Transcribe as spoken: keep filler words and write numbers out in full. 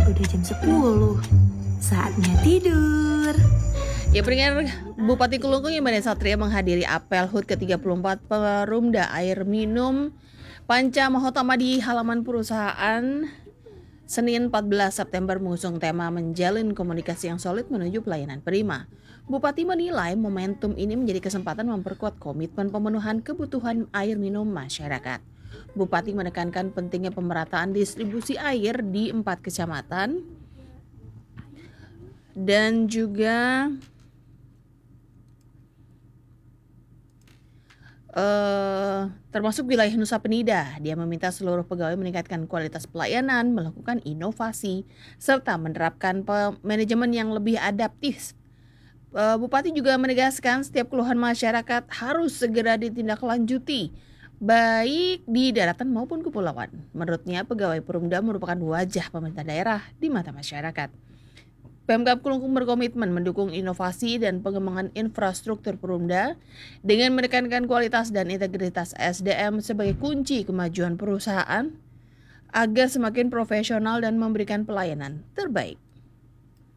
Udah jam sepuluh, saatnya tidur. Ya, pendengar, Bupati Kelungkung Imade Satria menghadiri apel H U T ke tiga puluh empat Perumda Air Minum Panca Mahotama di halaman perusahaan Senin empat belas September mengusung tema menjalin komunikasi yang solid menuju pelayanan prima. Bupati menilai momentum ini menjadi kesempatan memperkuat komitmen pemenuhan kebutuhan air minum masyarakat. Bupati menekankan pentingnya pemerataan distribusi air di empat kecamatan dan juga Uh, termasuk wilayah Nusa Penida. Dia meminta seluruh pegawai meningkatkan kualitas pelayanan, melakukan inovasi, serta menerapkan manajemen yang lebih adaptif. Uh, Bupati juga menegaskan setiap keluhan masyarakat harus segera ditindaklanjuti, baik di daratan maupun kepulauan. Menurutnya, pegawai Perumda merupakan wajah pemerintah daerah di mata masyarakat. Pemkab Kelungkung berkomitmen mendukung inovasi dan pengembangan infrastruktur Perumda dengan menekankan kualitas dan integritas S D M sebagai kunci kemajuan perusahaan agar semakin profesional dan memberikan pelayanan terbaik.